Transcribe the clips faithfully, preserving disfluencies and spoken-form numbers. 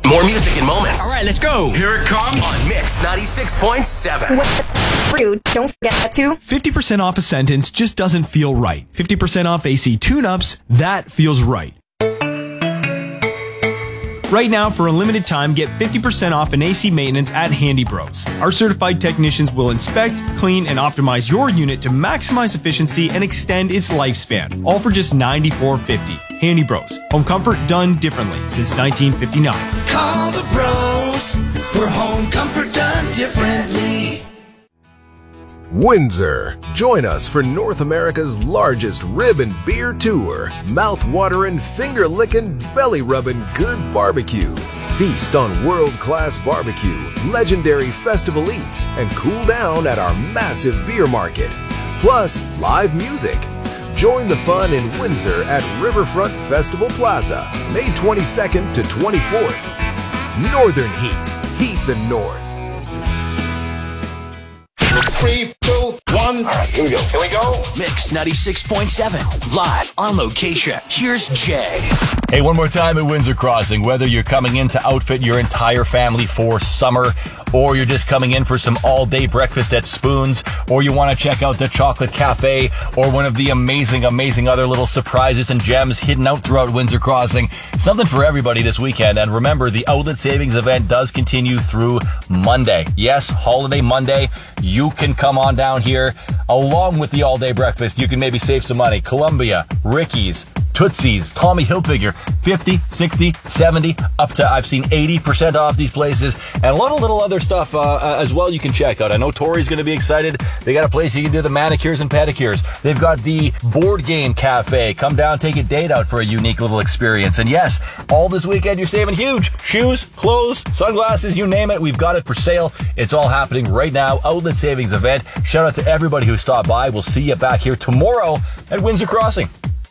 More music and moments. All right, let's go. Here it comes on Mix ninety-six point seven. Rude. Don't forget to. fifty percent off a sentence just doesn't feel right. fifty percent off A C tune-ups, that feels right. Right now, for a limited time, get fifty percent off an A C maintenance at Handy Bros. Our certified technicians will inspect, clean, and optimize your unit to maximize efficiency and extend its lifespan, all for just ninety-four fifty. Handy Bros. Home comfort done differently since nineteen fifty-nine. Call the bros for home comfort done differently. Windsor. Join us for North America's largest rib and beer tour. Mouth-watering, finger-licking, belly-rubbing good barbecue. Feast on world-class barbecue, legendary festival eats, and cool down at our massive beer market. Plus, live music. Join the fun in Windsor at Riverfront Festival Plaza, May twenty-second to twenty-fourth. Northern Heat. Heat the North. Three, two, one. All right, here we go. Here we go. Mix ninety-six point seven. Live on location. Here's Jay. Hey, one more time at Windsor Crossing. Whether you're coming in to outfit your entire family for summer, or you're just coming in for some all-day breakfast at Spoons, or you want to check out the Chocolate Cafe, or one of the amazing, amazing other little surprises and gems hidden out throughout Windsor Crossing. Something for everybody this weekend. And remember, the Outlet Savings event does continue through Monday. Yes, Holiday Monday. You can come on down here along with the all-day breakfast. You can maybe save some money. Columbia, Ricky's, Tootsie's, Tommy Hilfiger, fifty, sixty, seventy, up to, I've seen eighty percent off these places, and a lot of little other stuff uh, uh, as well you can check out. I know Tori's going to be excited. They got a place you can do the manicures and pedicures. They've got the board game cafe. Come down, take a date out for a unique little experience. And yes, all this weekend you're saving huge. Shoes, clothes, sunglasses, you name it. We've got it for sale. It's all happening right now. Outlet Savings event. Shout out to everybody who stopped by. We'll see you back here tomorrow at Windsor Crossing.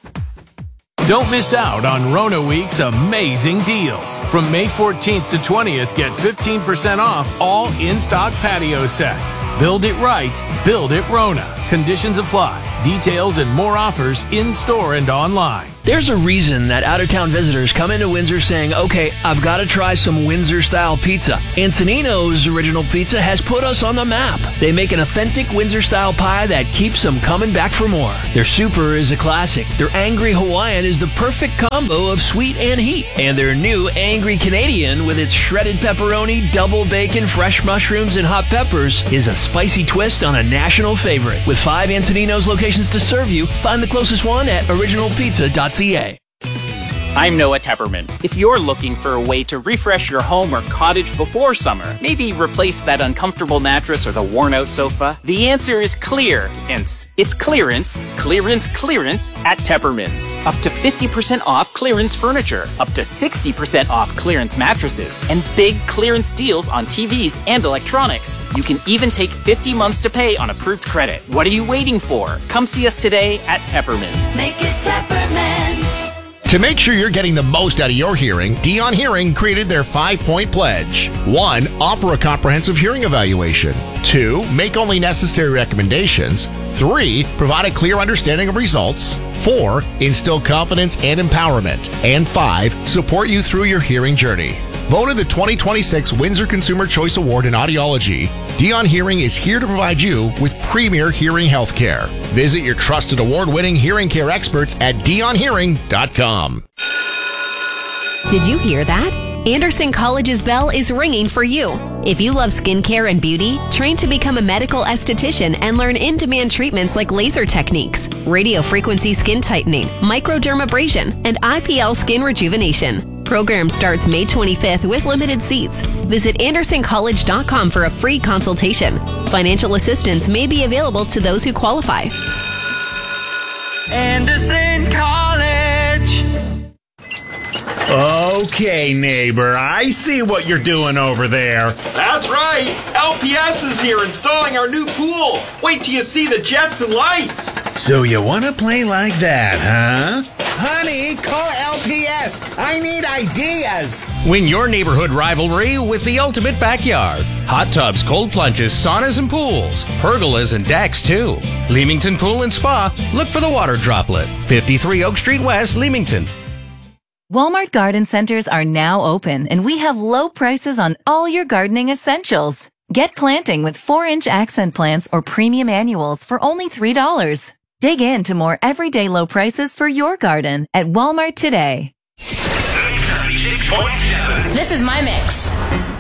Don't miss out on Rona Week's amazing deals. From May fourteenth to twentieth, get fifteen percent off all in-stock patio sets. Build it right, build it Rona. Conditions apply. Details and more offers in-store and online. There's a reason that out-of-town visitors come into Windsor saying, okay, I've got to try some Windsor-style pizza. Antonino's Original Pizza has put us on the map. They make an authentic Windsor-style pie that keeps them coming back for more. Their Super is a classic. Their Angry Hawaiian is the perfect combo of sweet and heat. And their new Angry Canadian, with its shredded pepperoni, double bacon, fresh mushrooms, and hot peppers, is a spicy twist on a national favorite. With five Antonino's locations to serve you, find the closest one at original pizza dot c a. I'm Noah Tepperman. If you're looking for a way to refresh your home or cottage before summer, maybe replace that uncomfortable mattress or the worn-out sofa, the answer is clearance. It's clearance, clearance, clearance at Tepperman's. Up to fifty percent off clearance furniture, up to sixty percent off clearance mattresses, and big clearance deals on T Vs and electronics. You can even take fifty months to pay on approved credit. What are you waiting for? Come see us today at Tepperman's. Make it Tepperman's. To make sure you're getting the most out of your hearing, Dion Hearing created their five-point pledge. One, offer a comprehensive hearing evaluation. Two, make only necessary recommendations. Three, provide a clear understanding of results. Four, instill confidence and empowerment. And five, support you through your hearing journey. Voted the twenty twenty-six Windsor Consumer Choice Award in Audiology, Dion Hearing is here to provide you with premier hearing health care. Visit your trusted award-winning hearing care experts at dion hearing dot com. Did you hear that? Anderson College's bell is ringing for you. If you love skincare and beauty, train to become a medical esthetician and learn in-demand treatments like laser techniques, radio frequency skin tightening, microdermabrasion, and I P L skin rejuvenation. Program starts May twenty-fifth with limited seats. Visit anderson college dot com for a free consultation. Financial assistance may be available to those who qualify. Anderson College. Okay, neighbor, I see what you're doing over there. That's right. L P S is here installing our new pool. Wait till you see the jets and lights. So you want to play like that, huh? Honey, call L P S. I need ideas. Win your neighborhood rivalry with the ultimate backyard. Hot tubs, cold plunges, saunas and pools. Pergolas and decks, too. Leamington Pool and Spa. Look for the water droplet. fifty-three Oak Street West, Leamington. Walmart garden centers are now open, and we have low prices on all your gardening essentials. Get planting with four inch accent plants or premium annuals for only three dollars. Dig into more everyday low prices for your garden at Walmart today. This is my mix.